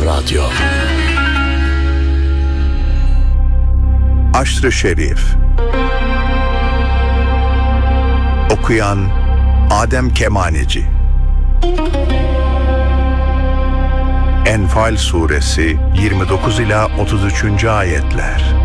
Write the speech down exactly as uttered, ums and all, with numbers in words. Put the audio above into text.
Radyo. Aşr-ı Şerif. Okuyan Adem Kemaneci. Enfal Suresi yirmi dokuz ila otuz üçüncü ayetler.